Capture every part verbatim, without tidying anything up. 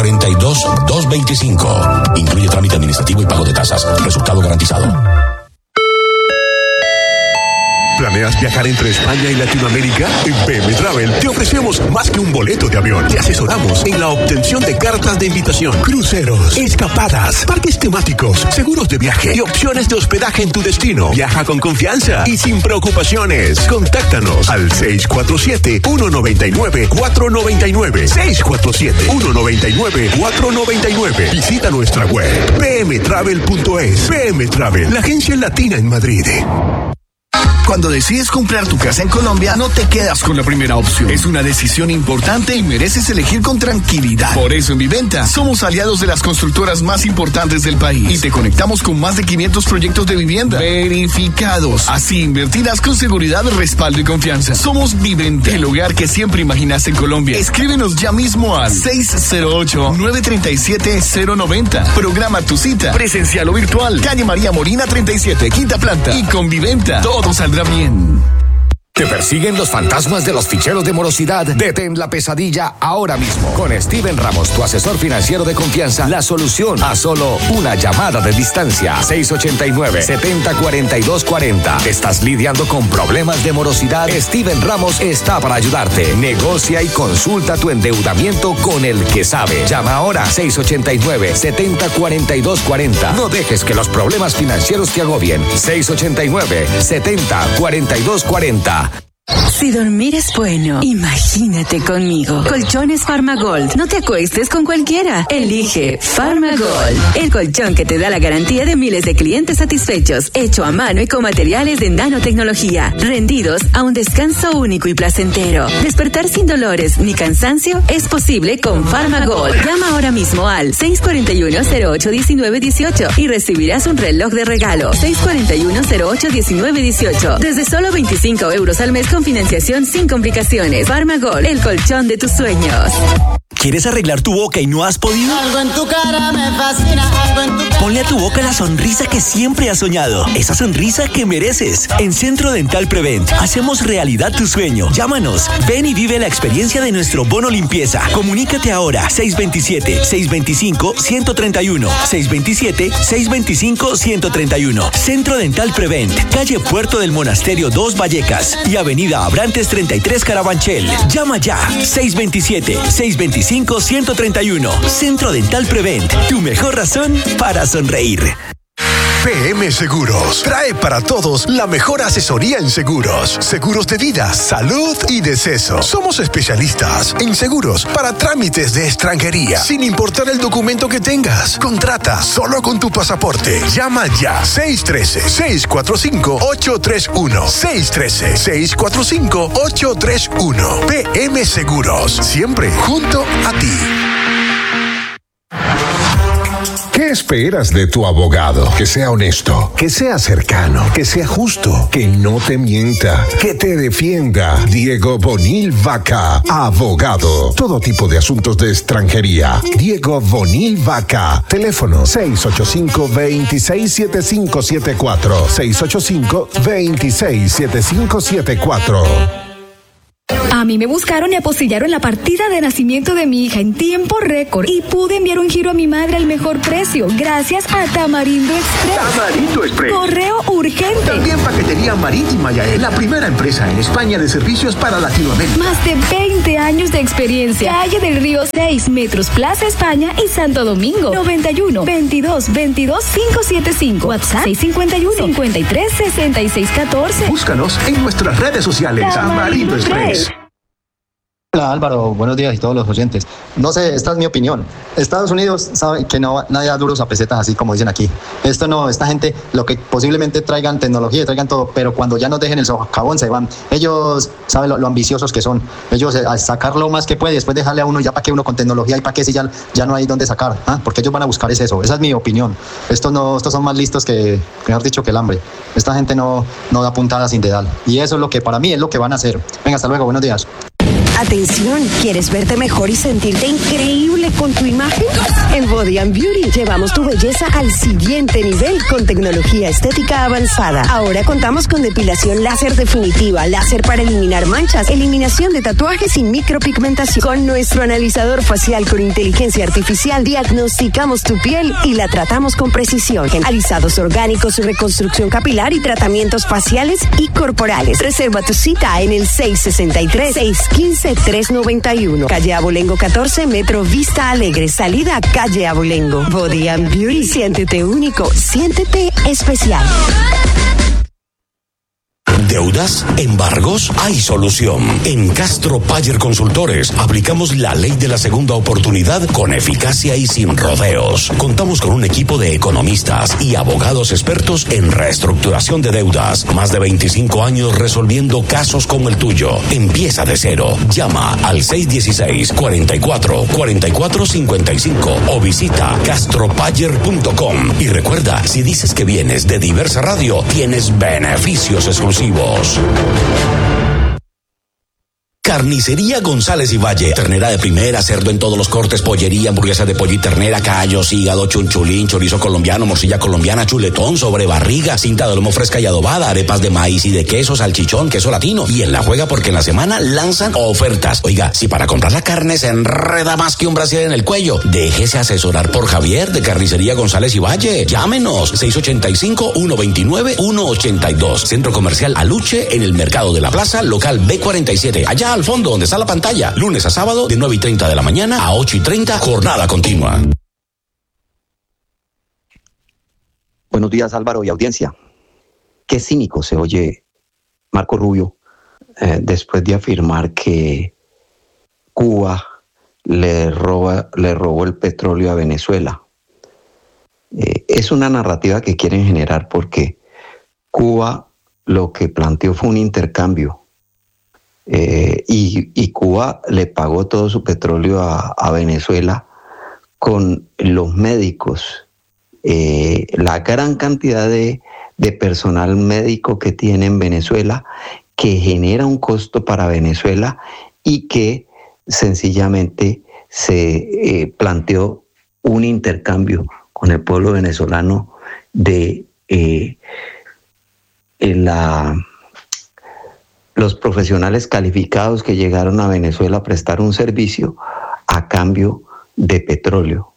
cuarenta y dos, doscientos veinticinco. Incluye trámite administrativo y pago de tasas. Resultado garantizado. ¿Planeas viajar entre España y Latinoamérica? En P M Travel te ofrecemos más que un boleto de avión. Te asesoramos en la obtención de cartas de invitación, cruceros, escapadas, parques temáticos, seguros de viaje y opciones de hospedaje en tu destino. Viaja con confianza y sin preocupaciones. Contáctanos al seis cuatro siete, uno nueve nueve, cuatro nueve nueve. seis cuatro siete, uno nueve nueve, cuatro nueve nueve. Visita nuestra web p m travel punto es. P M Travel, la agencia latina en Madrid. Cuando decides comprar tu casa en Colombia, no te quedas con la primera opción. Es una decisión importante y mereces elegir con tranquilidad. Por eso en Viventa somos aliados de las constructoras más importantes del país y te conectamos con más de quinientos proyectos de vivienda verificados. Así invertirás con seguridad, respaldo y confianza. Somos Viventa, el hogar que siempre imaginaste en Colombia. Escríbenos ya mismo al seis cero ocho, nueve tres siete, cero nueve cero. Programa tu cita, presencial o virtual. Calle María Molina treinta y siete, quinta planta. Y con Viventa todo saldrá bien. ¿Te persiguen los fantasmas de los ficheros de morosidad? Detén la pesadilla ahora mismo. Con Steven Ramos, tu asesor financiero de confianza, la solución a solo una llamada de distancia. seis ocho nueve, siete cero cuatro dos cuatro cero. ¿Estás lidiando con problemas de morosidad? Steven Ramos está para ayudarte. Negocia y consulta tu endeudamiento con el que sabe. Llama ahora seis ocho nueve, siete cero cuatro dos cuatro cero. No dejes que los problemas financieros te agobien. seis ocho nueve, siete cero cuatro dos cuatro cero. Si dormir es bueno, imagínate conmigo. Colchones Farmagold. No te acuestes con cualquiera. Elige Farmagold, el colchón que te da la garantía de miles de clientes satisfechos, hecho a mano y con materiales de nanotecnología, rendidos a un descanso único y placentero. Despertar sin dolores ni cansancio es posible con Farmagold. Llama ahora mismo al seis cuatro uno, cero ocho uno nueve uno ocho y recibirás un reloj de regalo. seis cuatro uno, cero ocho uno nueve uno ocho. Desde solo veinticinco euros al mes con financiación sin complicaciones. Farmagold, el colchón de tus sueños. ¿Quieres arreglar tu boca y no has podido? Algo en tu cara me fascina, algo en tu cara. Ponle a tu boca la sonrisa que siempre has soñado. Esa sonrisa que mereces. En Centro Dental Prevent hacemos realidad tu sueño. Llámanos. Ven y vive la experiencia de nuestro bono limpieza. Comunícate ahora. seis dos siete, seis dos cinco, uno tres uno. seis dos siete, seis dos cinco, uno tres uno. Centro Dental Prevent. Calle Puerto del Monasterio dos Vallecas y Avenida Abrantes treinta y tres Carabanchel. Llama ya. seis dos siete, seis dos cinco, uno tres uno. Centro Dental Prevent, tu mejor razón para sonreír. P M Seguros trae para todos la mejor asesoría en seguros. Seguros de vida, salud y deceso. Somos especialistas en seguros para trámites de extranjería, sin importar el documento que tengas. Contrata solo con tu pasaporte. Llama ya. seis uno tres, seis cuatro cinco, ocho tres uno. seis uno tres, seis cuatro cinco, ocho tres uno. P M Seguros, siempre junto a ti. ¿Qué esperas de tu abogado? Que sea honesto, que sea cercano, que sea justo, que no te mienta, que te defienda. Diego Bonil Vaca, abogado. Todo tipo de asuntos de extranjería. Diego Bonil Vaca. Teléfono seis ocho cinco, dos seis siete cinco siete cuatro. seis ocho cinco, dos seis siete cinco siete cuatro. A mí me buscaron y apostillaron la partida de nacimiento de mi hija en tiempo récord y pude enviar un giro a mi madre al mejor precio gracias a Tamarindo Express. Tamarindo Express. Correo urgente. También paquetería marítima Yael, la primera empresa en España de servicios para Latinoamérica. Más de veinte años de experiencia. Calle del Río seis, Metros Plaza España y Santo Domingo. noventa y uno, veintidós, veintidós, quinientos setenta y cinco. WhatsApp seis cinco uno, cincuenta y tres, sesenta y seis catorce. Búscanos en nuestras redes sociales. Tamarindo Express. Hola Álvaro, buenos días y todos los oyentes. No sé, esta es mi opinión. Estados Unidos sabe que no nadie da duros a pesetas así como dicen aquí. Esto no, esta gente lo que posiblemente traigan tecnología y traigan todo, pero cuando ya nos dejen el socavón se van. Ellos saben lo, lo ambiciosos que son. Ellos eh, a sacar lo más que puede, después dejarle a uno ya para que uno con tecnología y para que si ya, ya no hay dónde sacar, ¿ah? Porque ellos van a buscar es eso. Esa es mi opinión. Estos no, estos son más listos que, mejor dicho, que el hambre. Esta gente no, no da puntada sin dedal. Y eso es lo que para mí es lo que van a hacer. Venga, hasta luego, buenos días. Atención, ¿quieres verte mejor y sentirte increíble con tu imagen? En Body and Beauty llevamos tu belleza al siguiente nivel con tecnología estética avanzada. Ahora contamos con depilación láser definitiva, láser para eliminar manchas, eliminación de tatuajes y micropigmentación. Con nuestro analizador facial con inteligencia artificial diagnosticamos tu piel y la tratamos con precisión. En alisados orgánicos, reconstrucción capilar y tratamientos faciales y corporales. Reserva tu cita en el seis sesenta y tres, seis quince, tres noventa y uno. Calle Abolengo catorce, Metro Vista Alegre. Salida a Calle Abolengo. Body and Beauty. Siéntete único. Siéntete especial. ¿Deudas? ¿Embargos? Hay solución. En Castro Payer Consultores aplicamos la ley de la segunda oportunidad con eficacia y sin rodeos. Contamos con un equipo de economistas y abogados expertos en reestructuración de deudas. Más de veinticinco años resolviendo casos como el tuyo. Empieza de cero. Llama al seis uno seis, cuatro cuatro, cuatro cuatro cinco cinco o visita castropayer punto com. Y recuerda, si dices que vienes de Diversa Radio, tienes beneficios exclusivos. Carnicería González y Valle. Ternera de primera, cerdo en todos los cortes, pollería, hamburguesa de pollo y ternera, callos, hígado, chunchulín, chorizo colombiano, morcilla colombiana, chuletón, sobrebarriga, cinta de lomo fresca y adobada, arepas de maíz y de queso, salchichón, queso latino. Y en la juega porque en la semana lanzan ofertas. Oiga, si para comprar la carne se enreda más que un brasier en el cuello, déjese asesorar por Javier de Carnicería González y Valle. Llámenos seis ochenta y cinco, ciento veintinueve, ciento ochenta y dos. Centro Comercial Aluche en el Mercado de la Plaza, local B cuarenta y siete. Allá al fondo donde está la pantalla. Lunes a sábado de nueve y treinta de la mañana a ocho y treinta, jornada continua. Buenos días, Álvaro y audiencia. Qué cínico se oye Marco Rubio eh, después de afirmar que Cuba le roba, le robó el petróleo a Venezuela. Eh, es una narrativa que quieren generar porque Cuba lo que planteó fue un intercambio. Eh, y, y Cuba le pagó todo su petróleo a, a Venezuela con los médicos, eh, la gran cantidad de, de personal médico que tiene en Venezuela, que genera un costo para Venezuela y que sencillamente se eh, planteó un intercambio con el pueblo venezolano de eh, en la... los profesionales calificados que llegaron a Venezuela a prestar un servicio a cambio de petróleo.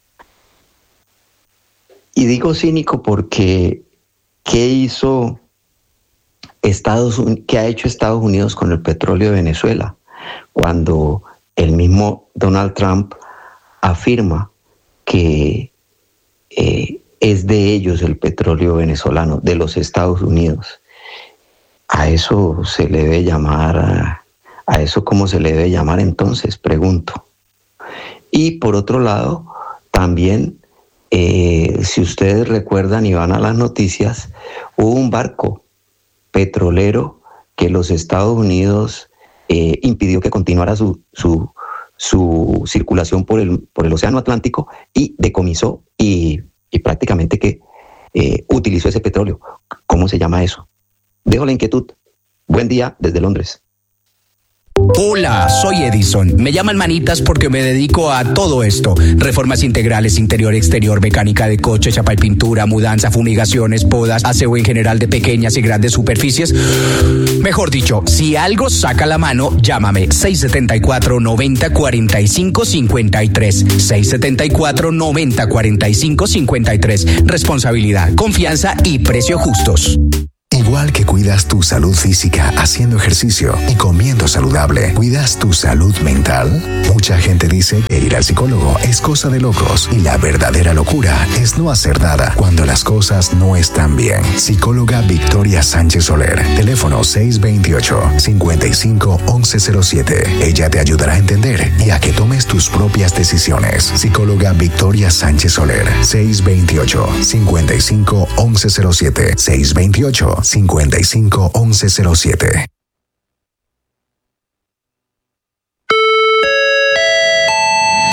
Y digo cínico porque ¿qué hizo Estados Unidos, qué ha hecho Estados Unidos con el petróleo de Venezuela? Cuando el mismo Donald Trump afirma que eh, es de ellos el petróleo venezolano, de los Estados Unidos. A eso se le debe llamar, a, a eso cómo se le debe llamar entonces, pregunto. Y por otro lado, también, eh, si ustedes recuerdan y van a las noticias, hubo un barco petrolero que los Estados Unidos eh, impidió que continuara su, su, su circulación por el, por el Océano Atlántico y decomisó y, y prácticamente que eh, utilizó ese petróleo. ¿Cómo se llama eso? Dejo la inquietud. Buen día desde Londres. Hola, soy Edison. Me llaman manitas porque me dedico a todo esto. Reformas integrales, interior, exterior, mecánica de coche, chapa y pintura, mudanza, fumigaciones, podas, aseo en general de pequeñas y grandes superficies. Mejor dicho, si algo saca la mano, llámame seis setenta y cuatro, noventa, cuarenta y cinco, cincuenta y tres. seis setenta y cuatro, noventa, cuarenta y cinco, cincuenta y tres. Responsabilidad, confianza y precio justos. Igual que cuidas tu salud física haciendo ejercicio y comiendo saludable, ¿cuidas tu salud mental? Mucha gente dice que ir al psicólogo es cosa de locos y la verdadera locura es no hacer nada cuando las cosas no están bien. Psicóloga Victoria Sánchez Soler, teléfono seis veintiocho, cincuenta y cinco, once cero siete. Ella te ayudará a entender y a que tomes tus propias decisiones. Psicóloga Victoria Sánchez Soler, seis veintiocho, cincuenta y cinco, once cero siete. seis veintiocho, cincuenta y cinco, once cero siete. ¿Planeas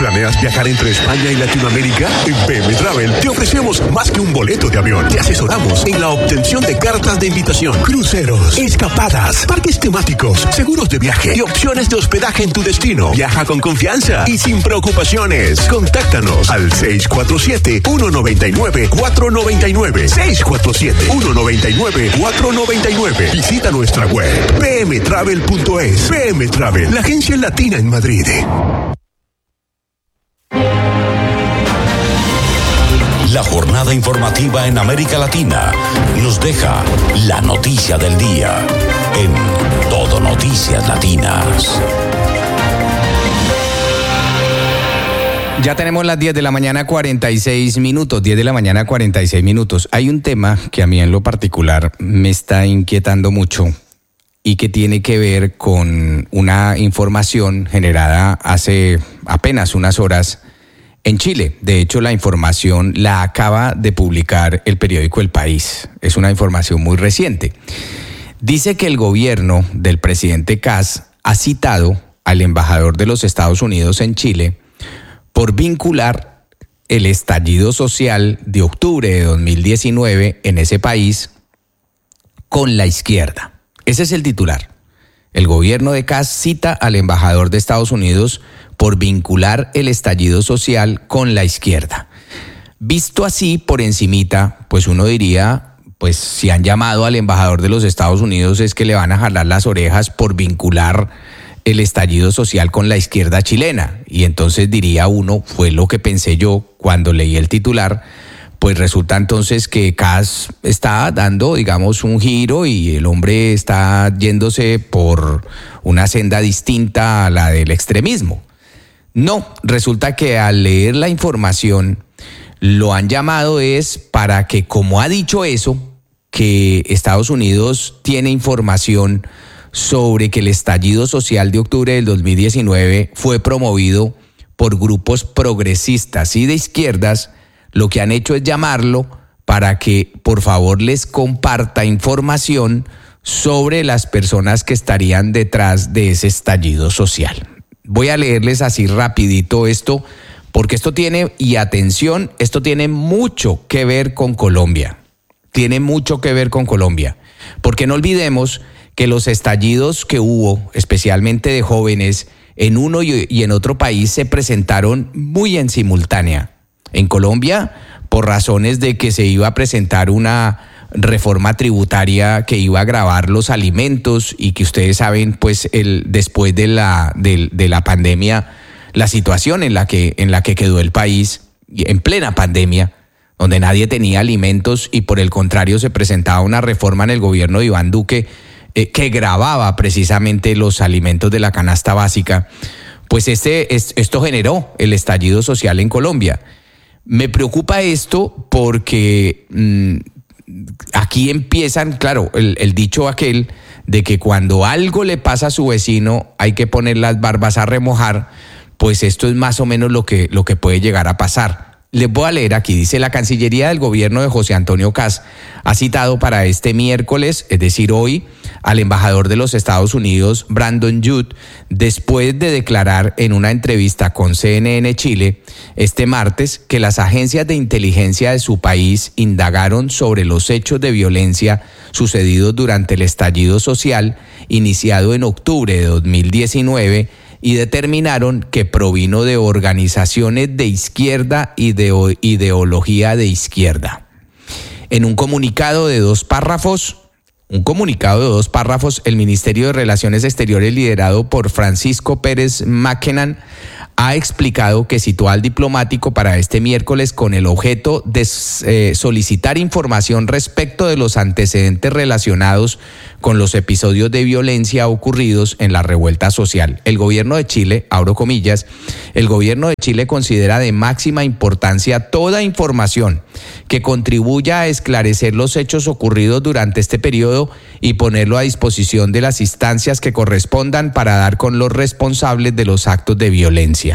viajar entre España y Latinoamérica? En P M Travel te ofrecemos más que un boleto de avión. Te asesoramos en la obtención de cartas de invitación, cruceros, escapadas, parques temáticos, seguros de viaje y opciones de hospedaje en tu destino. Viaja con confianza y sin preocupaciones. Contáctanos al seis cuatro siete, uno nueve nueve, cuatro nueve nueve. seis cuatro siete, uno nueve nueve, cuatro nueve nueve. Visita nuestra web p m travel punto es. P M Travel, la agencia latina en Madrid. La jornada informativa en América Latina nos deja la noticia del día en Todo Noticias Latinas. Ya tenemos las diez de la mañana, cuarenta y seis minutos. diez de la mañana, cuarenta y seis minutos. Hay un tema que a mí en lo particular me está inquietando mucho y que tiene que ver con una información generada hace apenas unas horas en Chile. De hecho, la información la acaba de publicar el periódico El País. Es una información muy reciente. Dice que el gobierno del presidente Kast ha citado al embajador de los Estados Unidos en Chile por vincular el estallido social de octubre de dos mil diecinueve en ese país con la izquierda. Ese es el titular. El gobierno de Kast cita al embajador de Estados Unidos por vincular el estallido social con la izquierda. Visto así por encimita, pues uno diría, pues si han llamado al embajador de los Estados Unidos es que le van a jalar las orejas por vincular el estallido social con la izquierda chilena. Y entonces diría uno, fue lo que pensé yo cuando leí el titular, pues resulta entonces que Kast está dando, digamos, un giro y el hombre está yéndose por una senda distinta a la del extremismo. No, resulta que al leer la información lo han llamado es para que, como ha dicho eso, que Estados Unidos tiene información sobre que el estallido social de octubre del dos mil diecinueve fue promovido por grupos progresistas y de izquierdas, lo que han hecho es llamarlo para que por favor les comparta información sobre las personas que estarían detrás de ese estallido social. Voy a leerles así rapidito esto, porque esto tiene, y atención, esto tiene mucho que ver con Colombia. Tiene mucho que ver con Colombia, porque no olvidemos que los estallidos que hubo, especialmente de jóvenes, en uno y en otro país se presentaron muy en simultánea. En Colombia, por razones de que se iba a presentar una reforma tributaria que iba a gravar los alimentos y que ustedes saben, pues, el, después de la, de, de la pandemia, la situación en la que, en la que quedó el país, en plena pandemia, donde nadie tenía alimentos y por el contrario se presentaba una reforma en el gobierno de Iván Duque eh, que gravaba precisamente los alimentos de la canasta básica, pues este, es, esto generó el estallido social en Colombia. Me preocupa esto porque mmm, aquí empiezan, claro, el, el dicho aquel de que cuando algo le pasa a su vecino hay que poner las barbas a remojar, pues esto es más o menos lo que, lo que puede llegar a pasar. Les voy a leer aquí, dice: la Cancillería del gobierno de José Antonio Kast ha citado para este miércoles, es decir, hoy, al embajador de los Estados Unidos, Brandon Judd, después de declarar en una entrevista con C N N Chile este martes que las agencias de inteligencia de su país indagaron sobre los hechos de violencia sucedidos durante el estallido social iniciado en octubre de dos mil diecinueve y determinaron que provino de organizaciones de izquierda y de ideología de izquierda. En un comunicado de dos párrafos, un comunicado de dos párrafos, el Ministerio de Relaciones Exteriores, liderado por Francisco Pérez Mackennan, ha explicado que citó al diplomático para este miércoles con el objeto de eh, solicitar información respecto de los antecedentes relacionados con los episodios de violencia ocurridos en la revuelta social. El gobierno de Chile, abro comillas, el gobierno de Chile considera de máxima importancia toda información que contribuya a esclarecer los hechos ocurridos durante este periodo y ponerlo a disposición de las instancias que correspondan para dar con los responsables de los actos de violencia.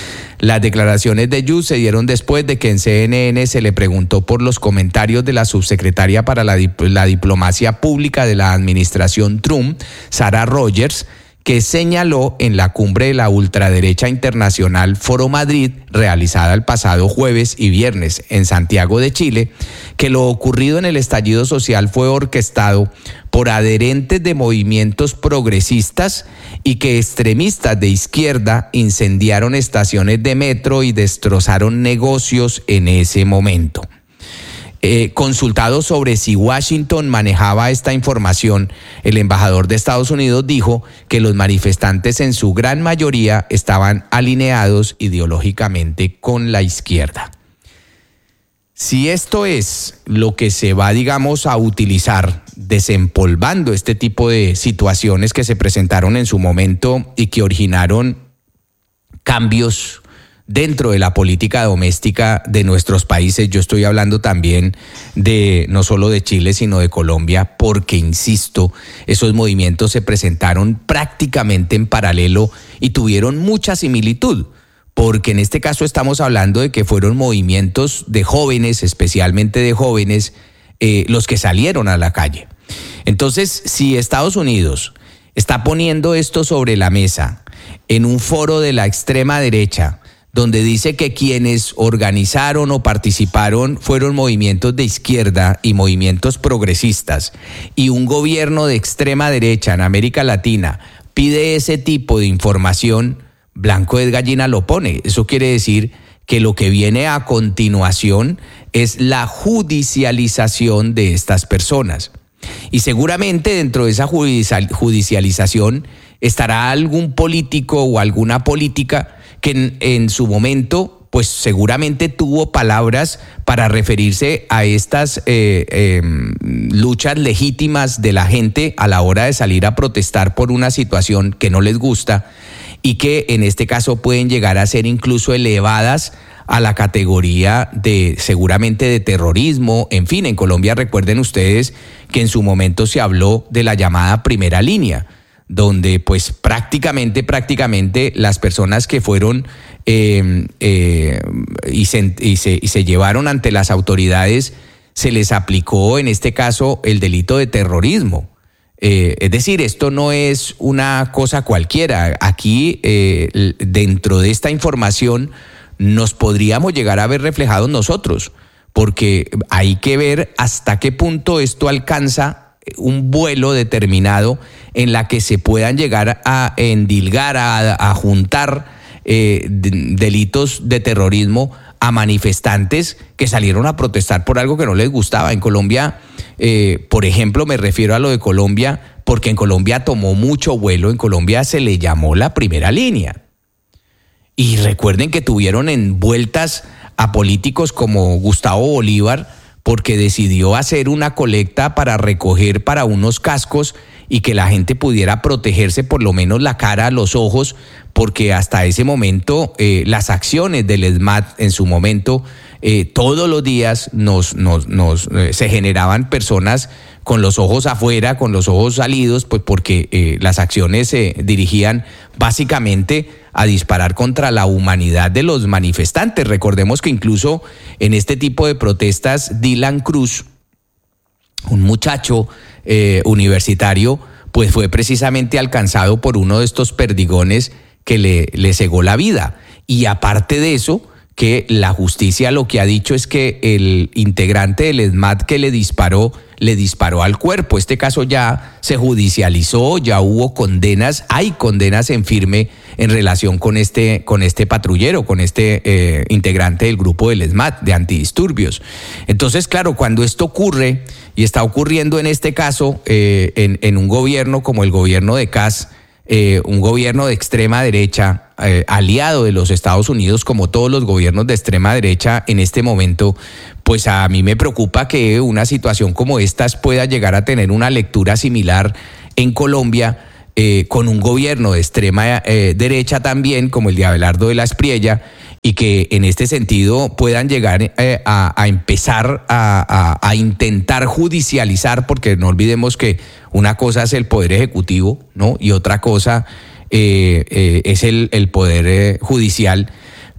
Las declaraciones de Yu se dieron después de que en C N N se le preguntó por los comentarios de la subsecretaria para la, dip- la diplomacia pública de la administración Trump, Sarah Rogers, que señaló en la cumbre de la ultraderecha internacional Foro Madrid, realizada el pasado jueves y viernes en Santiago de Chile, que lo ocurrido en el estallido social fue orquestado por adherentes de movimientos progresistas y que extremistas de izquierda incendiaron estaciones de metro y destrozaron negocios en ese momento. Eh, consultado sobre si Washington manejaba esta información, el embajador de Estados Unidos dijo que los manifestantes en su gran mayoría estaban alineados ideológicamente con la izquierda. Si esto es lo que se va, digamos, a utilizar desempolvando este tipo de situaciones que se presentaron en su momento y que originaron cambios dentro de la política doméstica de nuestros países, yo estoy hablando también de no solo de Chile, sino de Colombia, porque, insisto, esos movimientos se presentaron prácticamente en paralelo y tuvieron mucha similitud, porque en este caso estamos hablando de que fueron movimientos de jóvenes, especialmente de jóvenes, eh, los que salieron a la calle. Entonces, si Estados Unidos está poniendo esto sobre la mesa en un foro de la extrema derecha, donde dice que quienes organizaron o participaron fueron movimientos de izquierda y movimientos progresistas, y un gobierno de extrema derecha en América Latina pide ese tipo de información, blanco de gallina lo pone. Eso quiere decir que lo que viene a continuación es la judicialización de estas personas. Y seguramente dentro de esa judicialización estará algún político o alguna política que en, en su momento, pues seguramente tuvo palabras para referirse a estas eh, eh, luchas legítimas de la gente a la hora de salir a protestar por una situación que no les gusta y que en este caso pueden llegar a ser incluso elevadas a la categoría de seguramente de terrorismo. En fin, en Colombia recuerden ustedes que en su momento se habló de la llamada primera línea, donde pues prácticamente, prácticamente las personas que fueron eh, eh, y, se, y, se, y se llevaron ante las autoridades, se les aplicó en este caso el delito de terrorismo. Eh, es decir, esto no es una cosa cualquiera. Aquí, eh, dentro de esta información, nos podríamos llegar a ver reflejados nosotros, porque hay que ver hasta qué punto esto alcanza un vuelo determinado en la que se puedan llegar a endilgar, a, a juntar eh, de, delitos de terrorismo a manifestantes que salieron a protestar por algo que no les gustaba. En Colombia, eh, por ejemplo, me refiero a lo de Colombia, porque en Colombia tomó mucho vuelo, en Colombia se le llamó la primera línea. Y recuerden que tuvieron envueltas a políticos como Gustavo Bolívar, porque decidió hacer una colecta para recoger para unos cascos y que la gente pudiera protegerse por lo menos la cara, los ojos, porque hasta ese momento eh, las acciones del ESMAD en su momento, eh, todos los días nos, nos, nos, eh, se generaban personas con los ojos afuera, con los ojos salidos, pues porque eh, las acciones se dirigían básicamente a disparar contra la humanidad de los manifestantes. Recordemos que incluso en este tipo de protestas, Dylan Cruz, un muchacho eh, universitario, pues fue precisamente alcanzado por uno de estos perdigones que le, le cegó la vida. Y aparte de eso, que la justicia lo que ha dicho es que el integrante del ESMAD que le disparó, le disparó al cuerpo. Este caso ya se judicializó, ya hubo condenas, hay condenas en firme en relación con este, con este patrullero, con este eh, integrante del grupo del ESMAD, de antidisturbios. Entonces, claro, cuando esto ocurre, y está ocurriendo en este caso eh, en, en un gobierno como el gobierno de Kass, eh, un gobierno de extrema derecha, eh, aliado de los Estados Unidos, como todos los gobiernos de extrema derecha en este momento, pues a mí me preocupa que una situación como esta pueda llegar a tener una lectura similar en Colombia, eh, con un gobierno de extrema eh, derecha también, como el de Abelardo de la Espriella, y que en este sentido puedan llegar eh, a, a empezar a, a, a intentar judicializar, porque no olvidemos que una cosa es el Poder Ejecutivo, ¿no? Y otra cosa eh, eh, es el, el Poder eh, Judicial,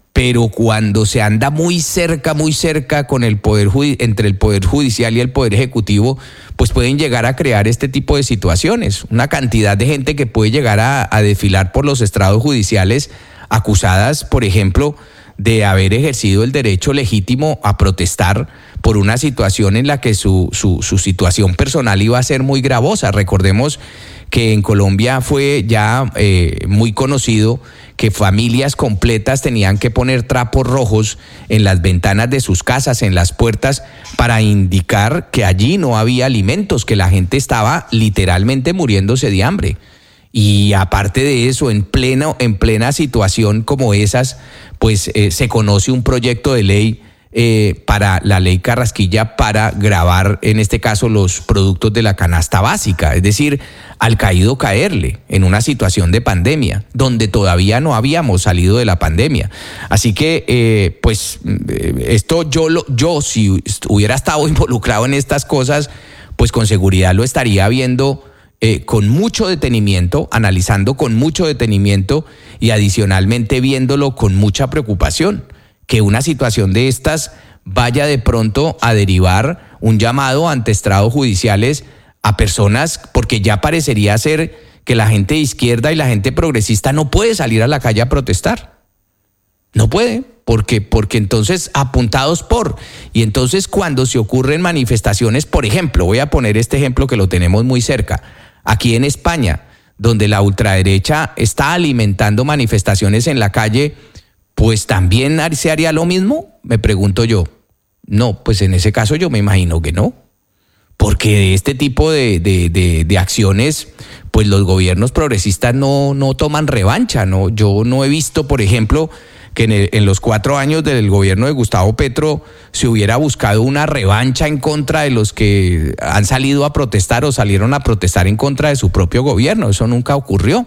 pero cuando se anda muy cerca, muy cerca con el poder judi- entre el Poder Judicial y el Poder Ejecutivo, pues pueden llegar a crear este tipo de situaciones. Una cantidad de gente que puede llegar a, a desfilar por los estrados judiciales acusadas, por ejemplo, de haber ejercido el derecho legítimo a protestar por una situación en la que su, su, su situación personal iba a ser muy gravosa. Recordemos que en Colombia fue ya eh, muy conocido que familias completas tenían que poner trapos rojos en las ventanas de sus casas, en las puertas, para indicar que allí no había alimentos, que la gente estaba literalmente muriéndose de hambre. Y aparte de eso, en plena, en plena situación como esas, pues eh, se conoce un proyecto de ley eh, para la ley Carrasquilla para gravar, en este caso, los productos de la canasta básica. Es decir, al caído caerle en una situación de pandemia, donde todavía no habíamos salido de la pandemia. Así que, eh, pues, esto yo, lo, yo si hubiera estado involucrado en estas cosas, pues con seguridad lo estaría viendo Eh, con mucho detenimiento, analizando con mucho detenimiento y adicionalmente viéndolo con mucha preocupación, que una situación de estas vaya de pronto a derivar un llamado ante estrados judiciales a personas, porque ya parecería ser que la gente de izquierda y la gente progresista no puede salir a la calle a protestar. No puede, porque, porque entonces apuntados por, y entonces cuando se ocurren manifestaciones, por ejemplo, voy a poner este ejemplo que lo tenemos muy cerca, aquí en España, donde la ultraderecha está alimentando manifestaciones en la calle, pues también se haría lo mismo, me pregunto yo. No, pues en ese caso yo me imagino que no, porque de este tipo de, de, de, de acciones, pues los gobiernos progresistas no, no toman revancha, ¿no? Yo no he visto, por ejemplo, que en, el, en los cuatro años del gobierno de Gustavo Petro se hubiera buscado una revancha en contra de los que han salido a protestar o salieron a protestar en contra de su propio gobierno. Eso nunca ocurrió.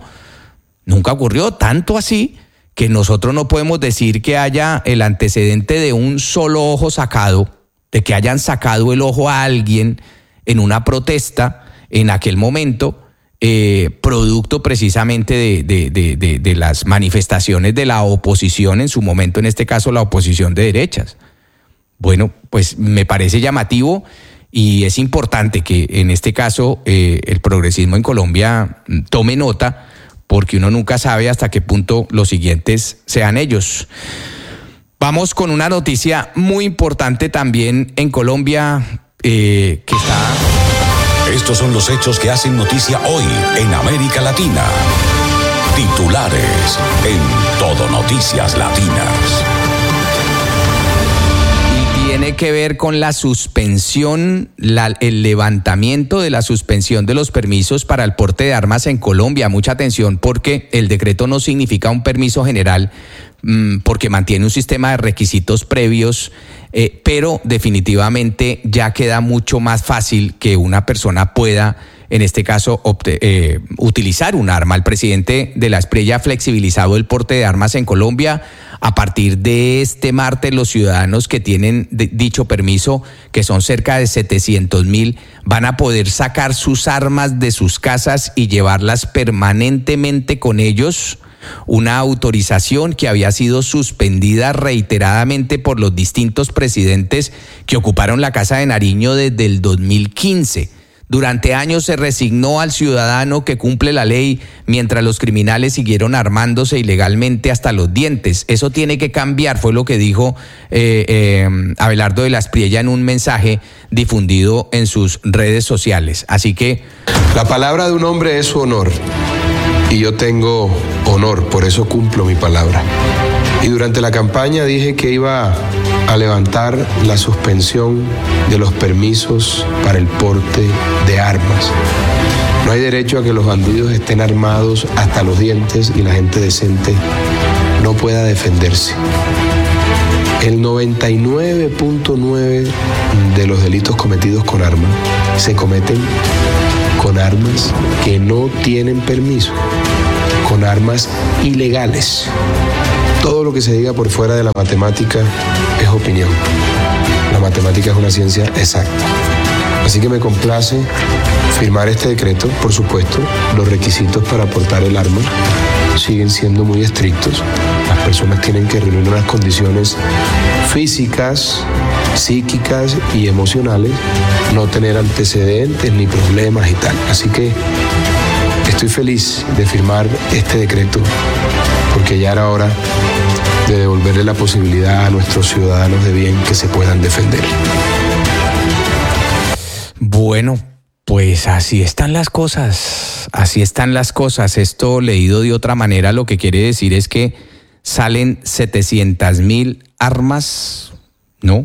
Nunca ocurrió, tanto así que nosotros no podemos decir que haya el antecedente de un solo ojo sacado, de que hayan sacado el ojo a alguien en una protesta en aquel momento, Eh, producto precisamente de, de, de, de, de las manifestaciones de la oposición en su momento, en este caso la oposición de derechas. Bueno, pues me parece llamativo y es importante que en este caso eh, el progresismo en Colombia tome nota, porque uno nunca sabe hasta qué punto los siguientes sean ellos. Vamos con una noticia muy importante también en Colombia eh, que está... Estos son los hechos que hacen noticia hoy en América Latina. Titulares en Todo Noticias Latinas. Y tiene que ver con la suspensión, la, el levantamiento de la suspensión de los permisos para el porte de armas en Colombia. Mucha atención, porque el decreto no significa un permiso general, mmm, porque mantiene un sistema de requisitos previos, Eh, pero definitivamente ya queda mucho más fácil que una persona pueda, en este caso, opte, eh, utilizar un arma. El presidente de la Espriella ha flexibilizado el porte de armas en Colombia. A partir de este martes, los ciudadanos que tienen de, dicho permiso, que son cerca de setecientos mil, van a poder sacar sus armas de sus casas y llevarlas permanentemente con ellos. Una autorización que había sido suspendida reiteradamente por los distintos presidentes que ocuparon la Casa de Nariño desde el dos mil quince. Durante años se resignó al ciudadano que cumple la ley, mientras los criminales siguieron armándose ilegalmente hasta los dientes. Eso tiene que cambiar, fue lo que dijo eh, eh, Abelardo de la Espriella en un mensaje difundido en sus redes sociales. Así que... La palabra de un hombre es su honor. Y yo tengo honor, por eso cumplo mi palabra. Y durante la campaña dije que iba a levantar la suspensión de los permisos para el porte de armas. No hay derecho a que los bandidos estén armados hasta los dientes y la gente decente no pueda defenderse. El noventa y nueve punto nueve de los delitos cometidos con armas se cometen con armas que no tienen permiso, con armas ilegales. Todo lo que se diga por fuera de la matemática es opinión. La matemática es una ciencia exacta. Así que me complace firmar este decreto. Por supuesto, los requisitos para portar el arma siguen siendo muy estrictos. personas tienen que reunir unas condiciones físicas, psíquicas y emocionales, no tener antecedentes ni problemas y tal. Así que estoy feliz de firmar este decreto porque ya era hora de devolverle la posibilidad a nuestros ciudadanos de bien que se puedan defender. Bueno, pues así están las cosas, así están las cosas. Esto leído de otra manera lo que quiere decir es que salen setecientas mil armas, ¿no?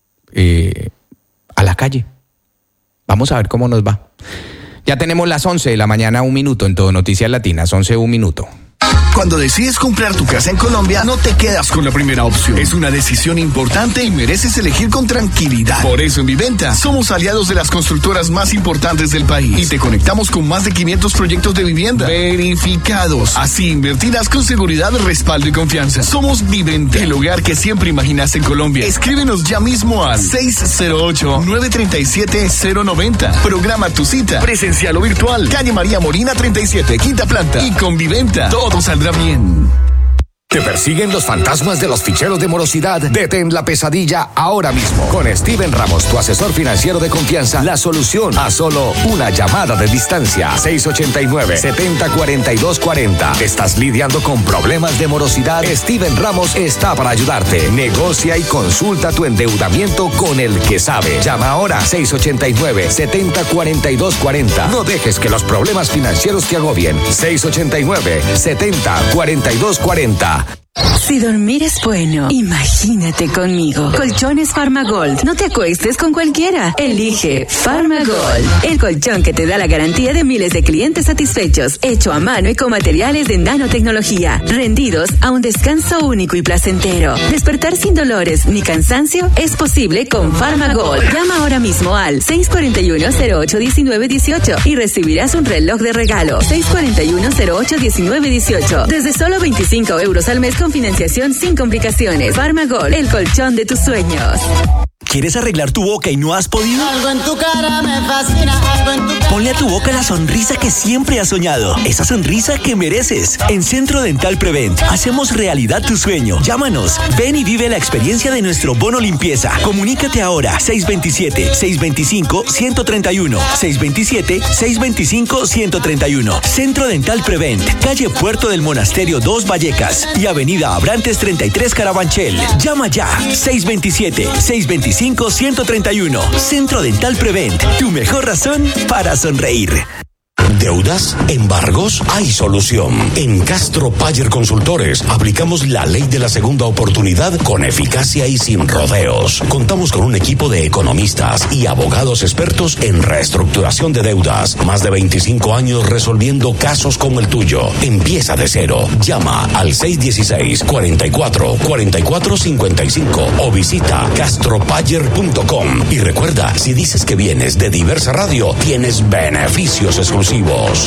Eh, a la calle. Vamos a ver cómo nos va. Ya tenemos las once de la mañana, un minuto en Todo Noticias Latinas, once, un minuto. Cuando decides comprar tu casa en Colombia, no te quedas con la primera opción. Es una decisión importante y mereces elegir con tranquilidad. Por eso en Viventa somos aliados de las constructoras más importantes del país y te conectamos con más de quinientos proyectos de vivienda verificados. Así invertirás con seguridad, respaldo y confianza. Somos Viventa, el hogar que siempre imaginaste en Colombia. Escríbenos ya mismo al seis cero ocho, nueve tres siete, cero nueve cero. Programa tu cita, presencial o virtual. Calle María Molina treinta y siete, quinta planta. Y con Viventa todo saldrá bien. ¿Te persiguen los fantasmas de los ficheros de morosidad? Detén la pesadilla ahora mismo. Con Steven Ramos, tu asesor financiero de confianza, la solución a solo una llamada de distancia. seis ocho nueve, siete cero cuatro dos cuatro cero. ¿Estás lidiando con problemas de morosidad? Steven Ramos está para ayudarte. Negocia y consulta tu endeudamiento con el que sabe. Llama ahora seis ocho nueve, siete cero cuatro dos cuatro cero. No dejes que los problemas financieros te agobien. seis ocho nueve, siete cero cuatro dos cuatro cero. Si dormir es bueno, imagínate conmigo. Colchones Farmagold. No te acuestes con cualquiera. Elige Farmagold, el colchón que te da la garantía de miles de clientes satisfechos, hecho a mano y con materiales de nanotecnología, rendidos a un descanso único y placentero. Despertar sin dolores ni cansancio es posible con Farmagold. Llama ahora mismo al seis cuatro uno, cero ocho uno nueve uno ocho y recibirás un reloj de regalo. seis cuatro uno, cero ocho uno nueve uno ocho. Desde solo veinticinco euros al mes con financiación sin complicaciones. Farmagold, el colchón de tus sueños. ¿Quieres arreglar tu boca y no has podido? Algo en tu cara me fascina, algo en tu cara. Ponle a tu boca la sonrisa que siempre has soñado. Esa sonrisa que mereces. En Centro Dental Prevent hacemos realidad tu sueño. Llámanos. Ven y vive la experiencia de nuestro bono limpieza. Comunícate ahora. seis dos siete, seis dos cinco, uno tres uno. seis dos siete, seis dos cinco, uno tres uno. Centro Dental Prevent. Calle Puerto del Monasterio dos Vallecas y Avenida Abrantes treinta y tres Carabanchel. Llama ya. seis dos siete, seis dos cinco, uno tres uno. Centro Dental Prevent. Tu mejor razón para sonreír. ¿Deudas? ¿Embargos? Hay solución. En Castro Payer Consultores aplicamos la ley de la segunda oportunidad con eficacia y sin rodeos. Contamos con un equipo de economistas y abogados expertos en reestructuración de deudas. Más de veinticinco años resolviendo casos como el tuyo. Empieza de cero. Llama al seis uno seis, cuatro cuatro, cuatro cuatro cinco cinco o visita castropayer punto com. Y recuerda, si dices que vienes de Diversa Radio, tienes beneficios exclusivos.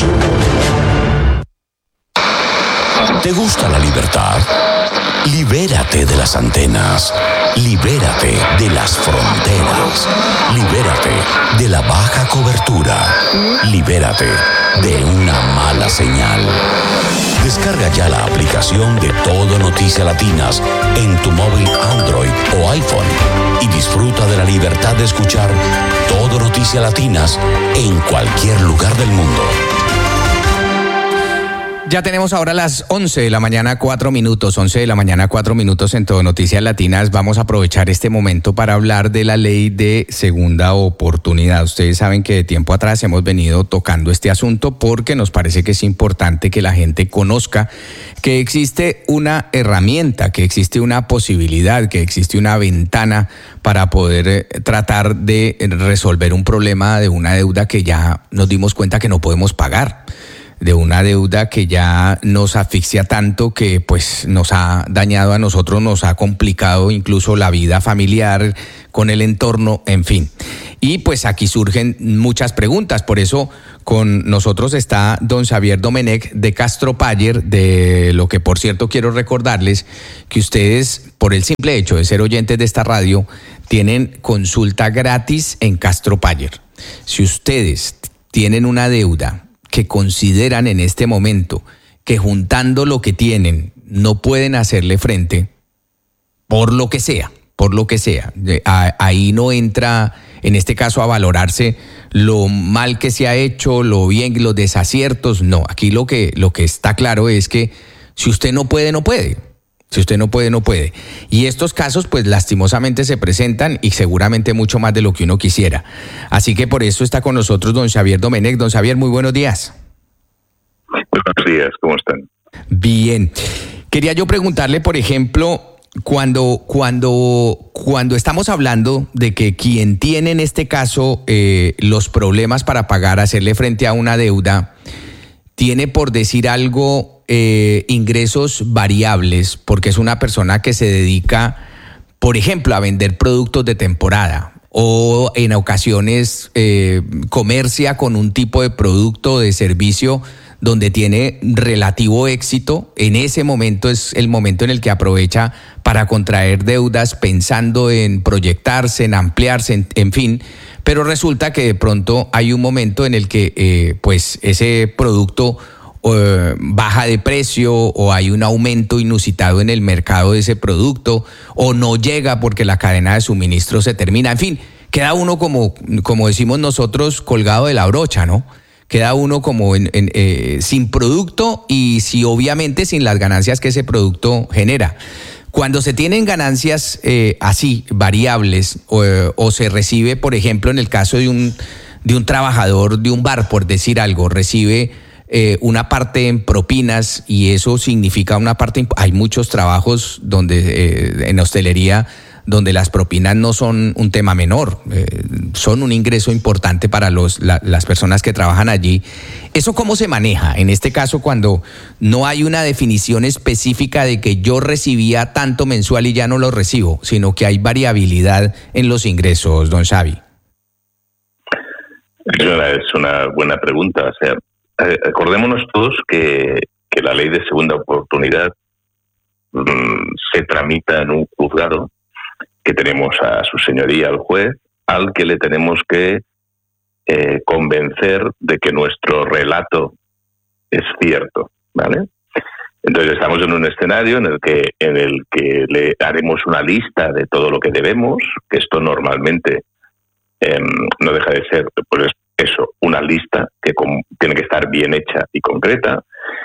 ¿Te gusta la libertad? Libérate de las antenas. Libérate de las fronteras. Libérate de la baja cobertura. Libérate de una mala señal. Descarga ya la aplicación de Todo Noticias Latinas en tu móvil Android o iPhone y disfruta de la libertad de escuchar Todo Noticias Latinas en cualquier lugar del mundo. Ya tenemos ahora las once de la mañana, cuatro minutos, once de la mañana, cuatro minutos en Todo Noticias Latinas. Vamos a aprovechar este momento para hablar de la ley de segunda oportunidad. Ustedes saben que de tiempo atrás hemos venido tocando este asunto porque nos parece que es importante que la gente conozca que existe una herramienta, que existe una posibilidad, que existe una ventana para poder tratar de resolver un problema de una deuda que ya nos dimos cuenta que no podemos pagar, de una deuda que ya nos asfixia tanto que pues nos ha dañado a nosotros, nos ha complicado incluso la vida familiar con el entorno, en fin. Y pues aquí surgen muchas preguntas, por eso con nosotros está don Xavier Domenech de Castro Payer, de lo que por cierto quiero recordarles que ustedes, por el simple hecho de ser oyentes de esta radio, tienen consulta gratis en Castro Payer. Si ustedes tienen una deuda que consideran en este momento que juntando lo que tienen no pueden hacerle frente por lo que sea, por lo que sea. Ahí no entra, en este caso, a valorarse lo mal que se ha hecho, lo bien, los desaciertos. No, aquí lo que, lo que está claro es que si usted no puede, no puede. Si usted no puede, no puede. Y estos casos, pues lastimosamente se presentan y seguramente mucho más de lo que uno quisiera. Así que por eso está con nosotros don Xavier Domenech. Don Xavier, muy buenos días. Buenos días, ¿cómo están? Bien. Quería yo preguntarle, por ejemplo, cuando, cuando, cuando estamos hablando de que quien tiene en este caso eh, los problemas para pagar, hacerle frente a una deuda, tiene, por decir algo, eh, ingresos variables, porque es una persona que se dedica, por ejemplo, a vender productos de temporada, o en ocasiones eh, comercia con un tipo de producto o de servicio donde tiene relativo éxito. En ese momento es el momento en el que aprovecha para contraer deudas pensando en proyectarse, en ampliarse, en, en fin. Pero resulta que de pronto hay un momento en el que eh, pues ese producto eh, baja de precio, o hay un aumento inusitado en el mercado de ese producto, o no llega porque la cadena de suministro se termina. En fin, queda uno como, como decimos nosotros, colgado de la brocha, ¿no? Queda uno como en, en, eh, sin producto y sí, obviamente sin las ganancias que ese producto genera. Cuando se tienen ganancias eh, así, variables, o, o se recibe, por ejemplo, en el caso de un, de un trabajador de un bar, por decir algo, recibe eh, una parte en propinas, y eso significa una parte, hay muchos trabajos donde eh, en hostelería donde las propinas no son un tema menor, eh, son un ingreso importante para los, la, las personas que trabajan allí. ¿Eso cómo se maneja? En este caso, cuando no hay una definición específica de que yo recibía tanto mensual y ya no lo recibo, sino que hay variabilidad en los ingresos, don Xavi. Es una buena pregunta. O sea, acordémonos todos que, que la ley de segunda oportunidad mmm, se tramita en un juzgado, que tenemos a su señoría, al juez, al que le tenemos que eh, convencer de que nuestro relato es cierto, ¿vale? Entonces estamos en un escenario en el que en el que le haremos una lista de todo lo que debemos, que esto normalmente eh, no deja de ser, pues eso, una lista que con, tiene que estar bien hecha y concreta,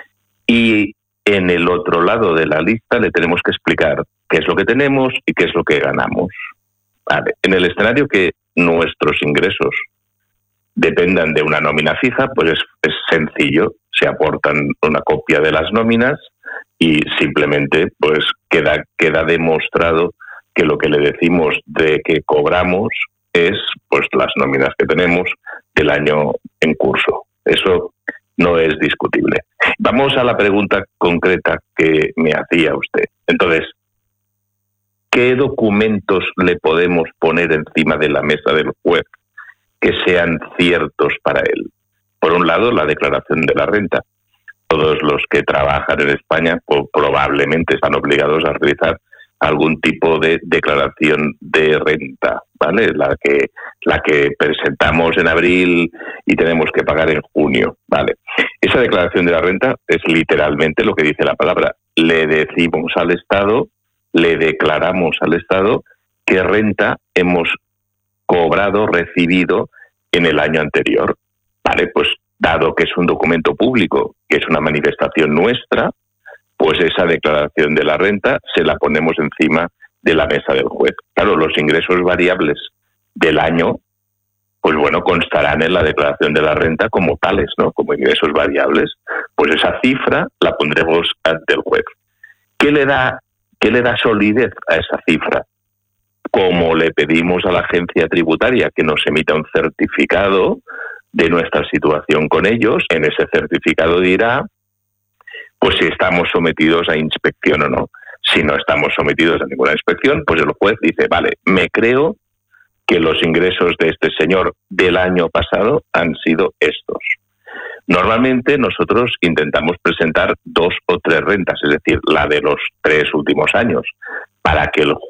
y en el otro lado de la lista le tenemos que explicar qué es lo que tenemos y qué es lo que ganamos. Vale. En el escenario que nuestros ingresos dependan de una nómina fija, pues es, es sencillo. Se aportan una copia de las nóminas y simplemente pues queda, queda demostrado que lo que le decimos de que cobramos es pues las nóminas que tenemos del año en curso. Eso no es discutible. Vamos a la pregunta concreta que me hacía usted. Entonces, ¿qué documentos le podemos poner encima de la mesa del juez que sean ciertos para él? Por un lado, la declaración de la renta. Todos los que trabajan en España pues, probablemente están obligados a realizar algún tipo de declaración de renta, ¿vale? La que, la que presentamos en abril y tenemos que pagar en junio, ¿vale? Esa declaración de la renta es literalmente lo que dice la palabra. Le decimos al Estado, le declaramos al Estado qué renta hemos cobrado, recibido en el año anterior, ¿vale? Pues dado que es un documento público, que es una manifestación nuestra, pues esa declaración de la renta se la ponemos encima de la mesa del juez. Claro, los ingresos variables del año, pues bueno, constarán en la declaración de la renta como tales, ¿no? Como ingresos variables. Pues esa cifra la pondremos ante el juez. ¿Qué le da, qué le da solidez a esa cifra? Como le pedimos a la agencia tributaria que nos emita un certificado de nuestra situación con ellos, en ese certificado dirá pues si estamos sometidos a inspección o no. Si no estamos sometidos a ninguna inspección, pues el juez dice, vale, me creo que los ingresos de este señor del año pasado han sido estos. Normalmente nosotros intentamos presentar dos o tres rentas, es decir, la de los tres últimos años, para que el